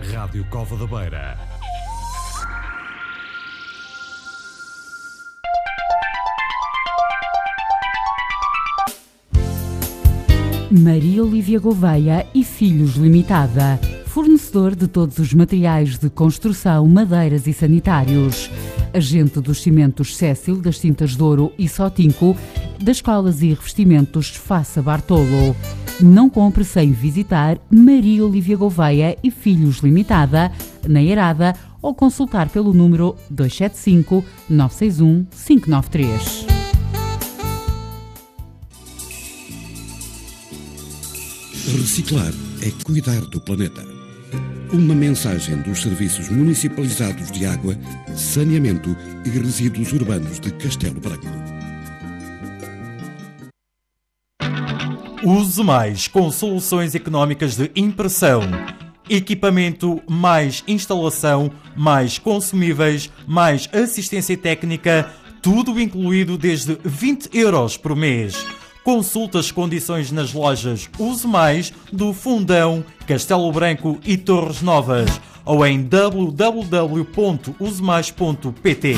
Rádio Cova da Beira. Maria Olívia Gouveia e Filhos Limitada, fornecedor de todos os materiais de construção, madeiras e sanitários. Agente dos cimentos Cécil, das tintas Douro e Sotinco, das colas e revestimentos Faça Bartolo. Não compre sem visitar Maria Olívia Gouveia e Filhos Limitada, na Eirada, ou consultar pelo número 275 961 593. Reciclar é cuidar do planeta. Uma mensagem dos Serviços Municipalizados de Água, Saneamento e Resíduos Urbanos de Castelo Branco. Use mais com soluções económicas de impressão. Equipamento, mais instalação, mais consumíveis, mais assistência técnica, tudo incluído desde 20 € por mês. Consulte as condições nas lojas Use Mais do Fundão, Castelo Branco e Torres Novas ou em www.usemais.pt.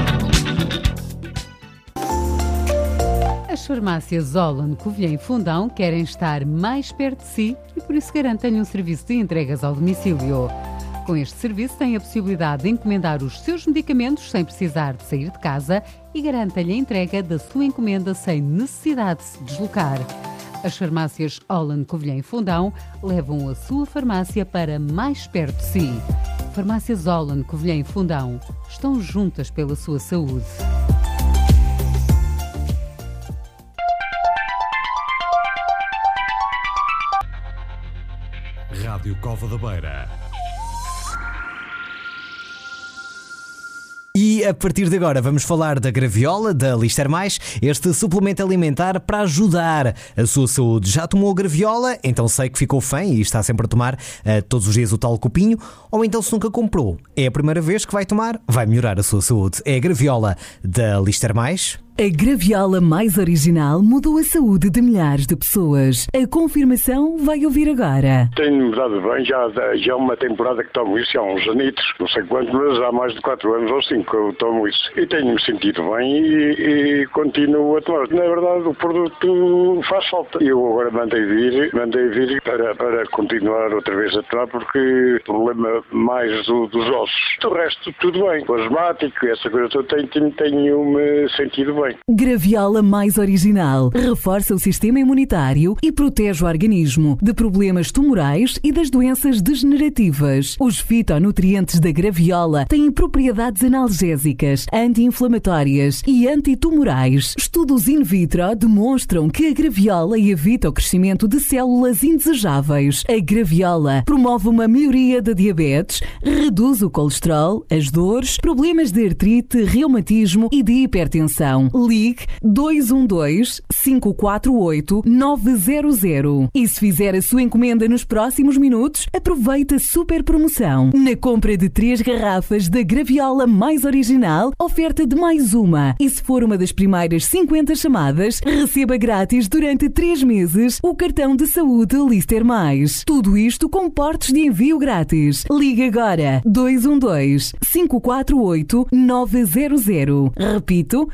As farmácias Holland, Covilhã e Fundão querem estar mais perto de si e por isso garantem-lhe um serviço de entregas ao domicílio. Com este serviço tem a possibilidade de encomendar os seus medicamentos sem precisar de sair de casa e garanta-lhe a entrega da sua encomenda sem necessidade de se deslocar. As farmácias Holland, Covilhã e Fundão levam a sua farmácia para mais perto de si. Farmácias Holland, Covilhã e Fundão estão juntas pela sua saúde. Rádio Cova da Beira. E a partir de agora vamos falar da graviola, da Lister Mais, este suplemento alimentar para ajudar a sua saúde. Já tomou a graviola? Então sei que ficou fã e está sempre a tomar todos os dias o tal copinho. Ou então se nunca comprou, é a primeira vez que vai tomar, vai melhorar a sua saúde. É a graviola da Lister Mais. A graviola mais original mudou a saúde de milhares de pessoas. A confirmação vai ouvir agora. Tenho-me dado bem, já há uma temporada que tomo isso, há uns anitos, não sei quantos, mas há mais de 4 anos ou 5 que eu tomo isso. E tenho-me sentido bem e continuo a tomar. Na verdade, o produto faz falta. Eu agora mandei vir para continuar outra vez a tomar, porque o problema mais dos ossos. Do resto, tudo bem. O asmático, essa coisa toda, tenho-me sentido bem. Graviola mais original. Reforça o sistema imunitário e protege o organismo de problemas tumorais e das doenças degenerativas. Os fitonutrientes da graviola têm propriedades analgésicas, anti-inflamatórias e antitumorais. Estudos in vitro demonstram que a graviola evita o crescimento de células indesejáveis. A graviola promove uma melhoria da diabetes, reduz o colesterol, as dores, problemas de artrite, reumatismo e de hipertensão. Ligue 212-548-900. E se fizer a sua encomenda nos próximos minutos, aproveite a super promoção. Na compra de 3 garrafas da graviola mais original, oferta de mais uma. E se for uma das primeiras 50 chamadas, receba grátis durante 3 meses o cartão de saúde Lister Mais. Tudo isto com portos de envio grátis. Ligue agora 212-548-900. Repito,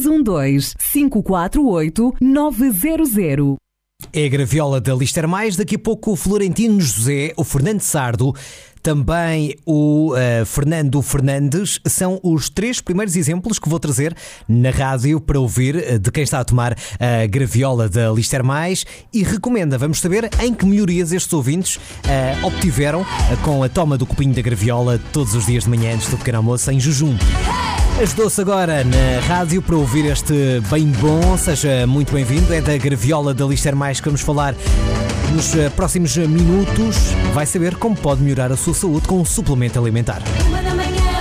212-548-900. É a graviola da Lister Mais. Daqui a pouco o Florentino José, o Fernando Sardo, também o Fernando Fernandes são os 3 primeiros exemplos que vou trazer na rádio para ouvir de quem está a tomar a graviola da Lister Mais e recomenda. Vamos saber em que melhorias estes ouvintes obtiveram com a toma do copinho da graviola todos os dias de manhã antes do pequeno almoço em jejum. Ajudou-se agora na rádio para ouvir este bem bom. Seja muito bem-vindo. É da graviola da Lister Mais que vamos falar nos próximos minutos. Vai saber como pode melhorar a sua saúde com um suplemento alimentar.